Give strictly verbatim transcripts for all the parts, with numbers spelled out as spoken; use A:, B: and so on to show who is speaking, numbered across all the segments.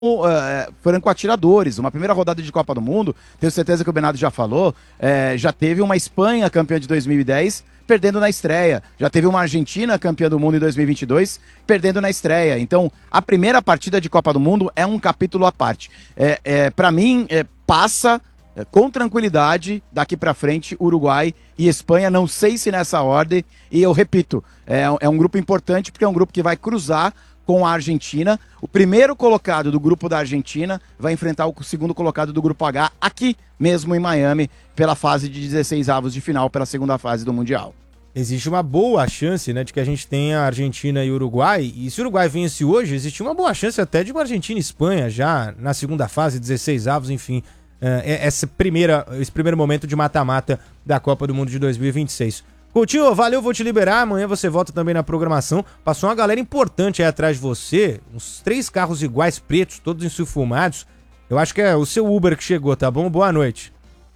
A: uh, franco-atiradores. Uma primeira rodada de Copa do Mundo, tenho certeza que o Bernardo já falou, é, já teve uma Espanha campeã de dois mil e dez perdendo na estreia. Já teve uma Argentina campeã do mundo em dois mil e vinte e dois perdendo na estreia. Então, a primeira partida de Copa do Mundo é um capítulo à parte. É, é, para mim, é, passa é, com tranquilidade daqui para frente Uruguai e Espanha. Não sei se nessa ordem. E eu repito, é, é um grupo importante porque é um grupo que vai cruzar com a Argentina. O primeiro colocado do grupo da Argentina vai enfrentar o segundo colocado do grupo H aqui mesmo em Miami pela fase de dezesseis avos de final, pela segunda fase do Mundial.
B: Existe uma boa chance, né, de que a gente tenha Argentina e Uruguai, e se o Uruguai vence hoje, existe uma boa chance até de uma Argentina e Espanha já na segunda fase, dezesseis avos, enfim, é, essa primeira, esse primeiro momento de mata-mata da Copa do Mundo de dois mil e vinte e seis. Coutinho, valeu, vou te liberar, amanhã você volta também na programação. Passou uma galera importante aí atrás de você, uns três carros iguais, pretos, todos ensulfumados. Eu acho que é o seu Uber que chegou, tá bom? Boa noite.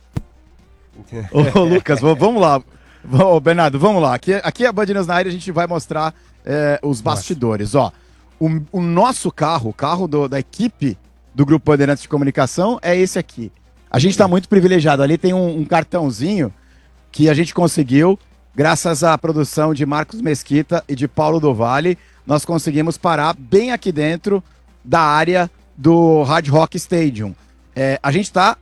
A: Ô, Lucas, vamos lá. Ô, Bernardo, vamos lá. Aqui, aqui é a Band News na área, a gente vai mostrar é, os bastidores. Ó, o, o nosso carro, o carro do, da equipe do Grupo Bandeirantes de Comunicação é esse aqui. A gente está muito privilegiado. Ali tem um, um cartãozinho que a gente conseguiu, graças à produção de Marcos Mesquita e de Paulo do Vale, nós conseguimos parar bem aqui dentro da área do Hard Rock Stadium. É, a gente está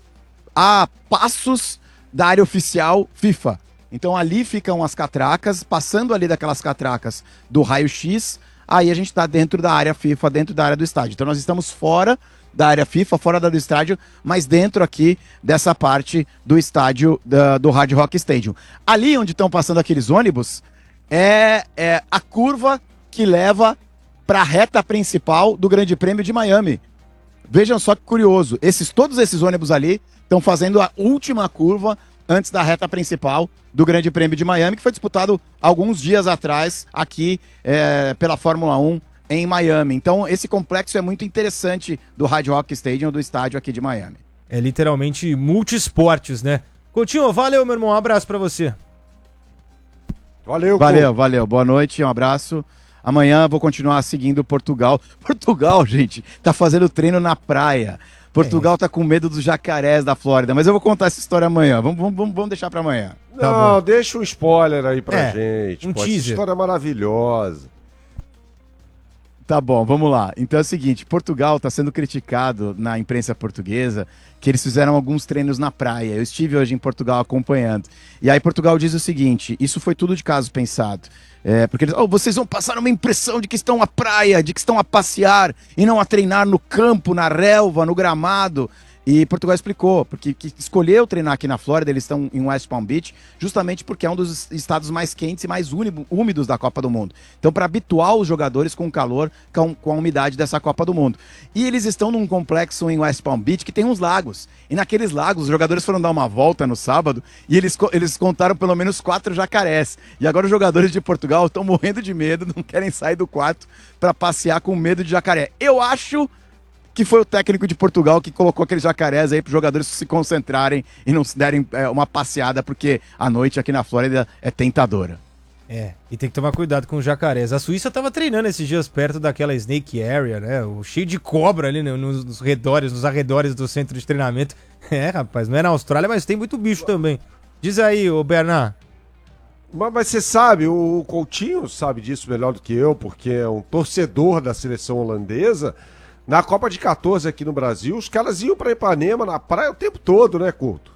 A: a passos da área oficial FIFA. Então ali ficam as catracas, passando ali daquelas catracas do raio-x, aí a gente está dentro da área FIFA, dentro da área do estádio. Então nós estamos fora da área FIFA, fora da área do estádio, mas dentro aqui dessa parte do estádio da, do Hard Rock Stadium. Ali onde estão passando aqueles ônibus, é, é a curva que leva para a reta principal do Grande Prêmio de Miami. Vejam só que curioso, esses, todos esses ônibus ali estão fazendo a última curva antes da reta principal do Grande Prêmio de Miami, que foi disputado alguns dias atrás aqui é, pela Fórmula um em Miami. Então esse complexo é muito interessante do Hard Rock Stadium, do estádio aqui de Miami.
B: É literalmente multiesportes, né? Coutinho, valeu, meu irmão, um abraço pra você.
A: Valeu, Valeu, valeu, boa noite, um abraço. Amanhã vou continuar seguindo Portugal. Portugal, gente, tá fazendo treino na praia. Portugal é. tá com medo dos jacarés da Flórida, mas eu vou contar essa história amanhã. Vamos, vamos, vamos deixar pra amanhã.
C: Não, tá deixa um spoiler aí pra é, gente.
B: Um
C: Pô,
B: teaser.
C: Essa história é maravilhosa.
A: Tá bom, vamos lá. Então é o seguinte, Portugal está sendo criticado na imprensa portuguesa que eles fizeram alguns treinos na praia. Eu estive hoje em Portugal acompanhando. E aí Portugal diz o seguinte, isso foi tudo de caso pensado. É, porque eles, oh, vocês vão passar uma impressão de que estão à praia, de que estão a passear e não a treinar no campo, na relva, no gramado. E Portugal explicou, porque que escolheu treinar aqui na Flórida, eles estão em West Palm Beach, justamente porque é um dos estados mais quentes e mais úmidos da Copa do Mundo. Então, para habituar os jogadores com o calor, com, com a umidade dessa Copa do Mundo. E eles estão num complexo em West Palm Beach que tem uns lagos. E naqueles lagos, os jogadores foram dar uma volta no sábado e eles, eles contaram pelo menos quatro jacarés. E agora os jogadores de Portugal estão morrendo de medo, não querem sair do quarto para passear com medo de jacaré. Eu acho que foi o técnico de Portugal que colocou aqueles jacarés aí para os jogadores se concentrarem e não se derem é, uma passeada, porque a noite aqui na Flórida é tentadora.
B: É, e tem que tomar cuidado com os jacarés. A Suíça estava treinando esses dias perto daquela Snake Area, né? O cheio de cobra ali, né? nos, nos redores, nos arredores do centro de treinamento. É, rapaz, não é na Austrália, mas tem muito bicho também. Diz aí, ô Bernard.
C: Mas, mas você sabe, o Coutinho sabe disso melhor do que eu, porque é um torcedor da seleção holandesa. Na Copa de quatorze aqui no Brasil, os caras iam pra Ipanema, na praia, o tempo todo, né, Couto?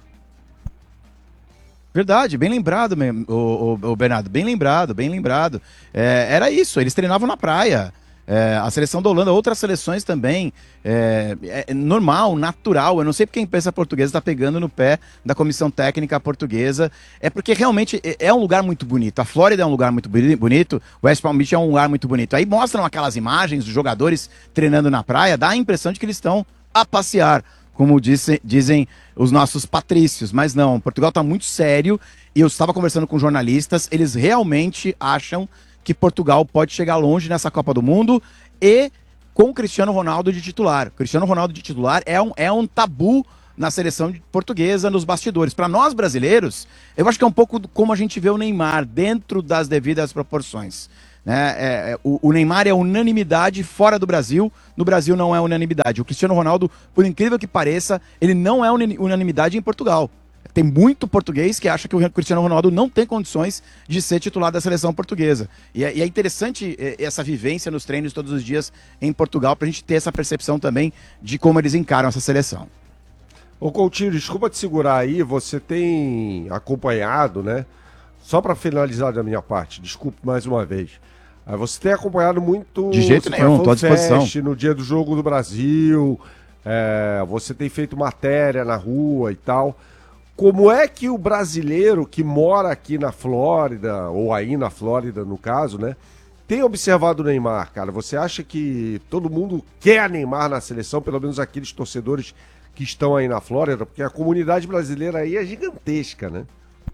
A: Verdade, bem lembrado, mesmo, o, o, o Bernardo, bem lembrado, bem lembrado. É, era isso, eles treinavam na praia. É, a seleção da Holanda, outras seleções também, é, é normal, natural. Eu não sei porque a imprensa portuguesa está pegando no pé da comissão técnica portuguesa. É porque realmente é um lugar muito bonito. A Flórida é um lugar muito bonito, o West Palm Beach é um lugar muito bonito. Aí mostram aquelas imagens dos jogadores treinando na praia, dá a impressão de que eles estão a passear, como disse, dizem os nossos patrícios. Mas não, Portugal está muito sério e eu estava conversando com jornalistas, eles realmente acham que Portugal pode chegar longe nessa Copa do Mundo e com o Cristiano Ronaldo de titular. Cristiano Ronaldo de titular é um, é um tabu na seleção portuguesa, nos bastidores. Para nós brasileiros, eu acho que é um pouco como a gente vê o Neymar, dentro das devidas proporções. né? É, é, o, o Neymar é unanimidade fora do Brasil, no Brasil não é unanimidade. O Cristiano Ronaldo, por incrível que pareça, ele não é unanimidade em Portugal. Tem muito português que acha que o Cristiano Ronaldo não tem condições de ser titular da seleção portuguesa. E é, e é interessante essa vivência nos treinos todos os dias em Portugal, pra gente ter essa percepção também de como eles encaram essa seleção.
C: Ô Coutinho, desculpa te segurar aí, você tem acompanhado, né? Só para finalizar da minha parte, desculpe mais uma vez. Você tem acompanhado muito...
A: De jeito nenhum, tô à disposição.
C: Fest, no dia do Jogo do Brasil, é, você tem feito matéria na rua e tal. Como é que o brasileiro que mora aqui na Flórida, ou aí na Flórida no caso, né, tem observado o Neymar, cara? Você acha que todo mundo quer Neymar na seleção, pelo menos aqueles torcedores que estão aí na Flórida? Porque a comunidade brasileira aí é gigantesca, né?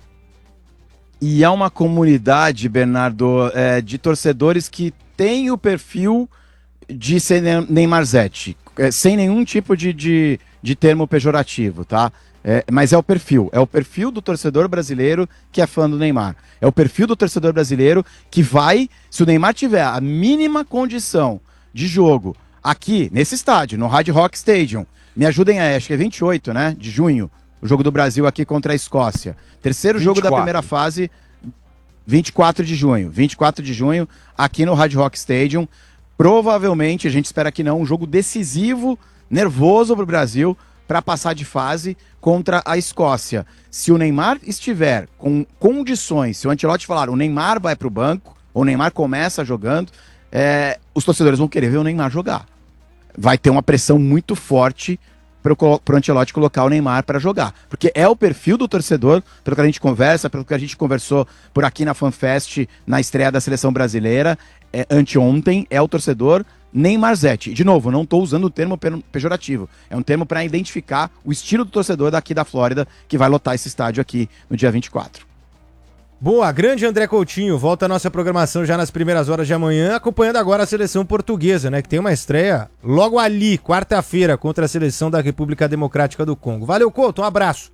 A: E é uma comunidade, Bernardo, é, de torcedores que tem o perfil de ser Neymarzete, é, sem nenhum tipo de, de, de termo pejorativo, tá? É, mas é o perfil, é o perfil do torcedor brasileiro que é fã do Neymar. É o perfil do torcedor brasileiro que vai, se o Neymar tiver a mínima condição de jogo aqui, nesse estádio, no Hard Rock Stadium, me ajudem aí, acho que é vinte e oito, né, de junho, o jogo do Brasil aqui contra a Escócia. Terceiro jogo da primeira fase, vinte e quatro de junho. vinte e quatro de junho, aqui no Hard Rock Stadium. Provavelmente, a gente espera que não, um jogo decisivo, nervoso para o Brasil, para passar de fase contra a Escócia. Se o Neymar estiver com condições, se o Ancelotti falar o Neymar vai para o banco, ou o Neymar começa jogando, é, os torcedores vão querer ver o Neymar jogar. Vai ter uma pressão muito forte para o Ancelotti colocar o Neymar para jogar. Porque é o perfil do torcedor, pelo que a gente conversa, pelo que a gente conversou por aqui na FanFest, na estreia da seleção brasileira, é, anteontem, é o torcedor Neymarzete. De novo, não estou usando o termo pejorativo. É um termo para identificar o estilo do torcedor daqui da Flórida, que vai lotar esse estádio aqui no dia vinte e quatro.
B: Boa, grande André Coutinho. Volta a nossa programação já nas primeiras horas de amanhã, acompanhando agora a seleção portuguesa, né? Que tem uma estreia logo ali, quarta-feira, contra a seleção da República Democrática do Congo. Valeu, Couto, um abraço.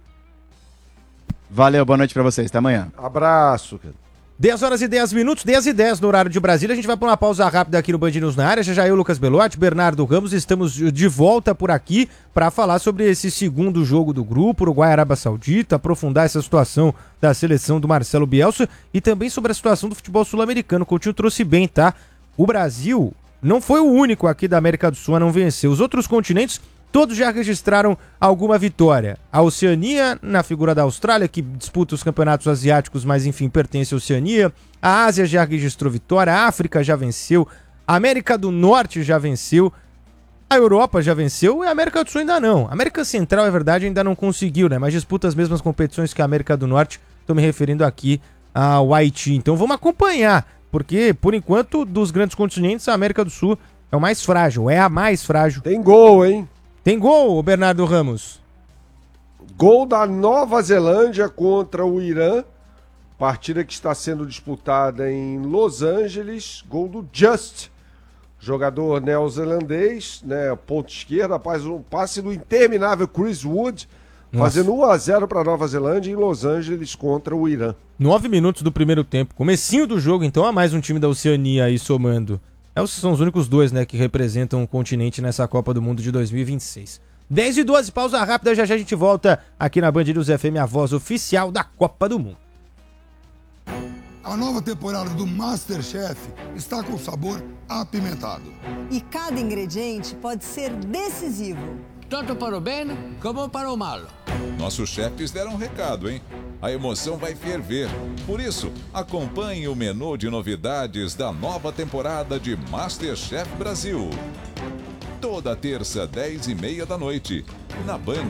A: Valeu, boa noite para vocês. Até amanhã.
C: Abraço, cara.
B: dez horas e dez minutos, dez e dez no horário de Brasília. A gente vai para uma pausa rápida aqui no Band News na área. Já já eu, Lucas Belotti, Bernardo Ramos, estamos de volta por aqui para falar sobre esse segundo jogo do grupo, Uruguai-Arábia Saudita, aprofundar essa situação da seleção do Marcelo Bielsa e também sobre a situação do futebol sul-americano. O Coutinho trouxe bem, tá? O Brasil não foi o único aqui da América do Sul a não vencer. Os outros continentes todos já registraram alguma vitória. A Oceania, na figura da Austrália, que disputa os campeonatos asiáticos, mas enfim, pertence à Oceania. A Ásia já registrou vitória, a África já venceu, a América do Norte já venceu, a Europa já venceu e a América do Sul ainda não. A América Central, é verdade, ainda não conseguiu, né? Mas disputa as mesmas competições que a América do Norte. Estou me referindo aqui ao Haiti. Então vamos acompanhar, porque, por enquanto, dos grandes continentes, a América do Sul é o mais frágil, é a mais frágil.
C: Tem gol, hein?
B: Tem gol, Bernardo Ramos.
C: Gol da Nova Zelândia contra o Irã. Partida que está sendo disputada em Los Angeles. Gol do Just, jogador neozelandês, né? Ponto esquerda, faz um passe do interminável Chris Wood, Nossa. fazendo um a zero para a Nova Zelândia em Los Angeles contra o Irã.
B: Nove minutos do primeiro tempo. Comecinho do jogo, então, há mais um time da Oceania aí somando. É, são os únicos dois, né, que representam o continente nessa Copa do Mundo de dois mil e vinte e seis. dez e doze, pausa rápida, já já a gente volta aqui na Band News F M, a voz oficial da Copa do Mundo.
D: A nova temporada do MasterChef está com sabor apimentado.
E: E cada ingrediente pode ser decisivo.
F: Tanto para o bem como para o mal.
G: Nossos chefes deram um recado, hein? A emoção vai ferver. Por isso, acompanhe o menu de novidades da nova temporada de MasterChef Brasil. Toda terça, dez e meia da noite, na Band.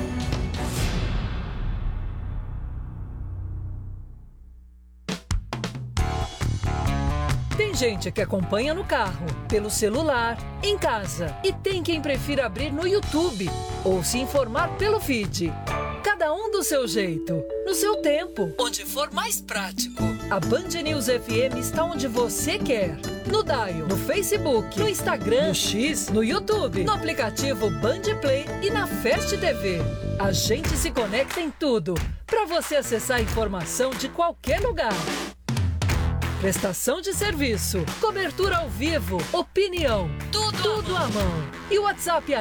H: Tem gente que acompanha no carro, pelo celular, em casa. E tem quem prefira abrir no YouTube ou se informar pelo feed. Cada um do seu jeito, no seu tempo, onde for mais prático. A Band News F M está onde você quer. No Dial, no Facebook, no Instagram, no X, no YouTube, no aplicativo Band Play e na Fast T V. A gente se conecta em tudo, para você acessar a informação de qualquer lugar. Prestação de serviço, cobertura ao vivo, opinião, tudo, tudo à mão. E o WhatsApp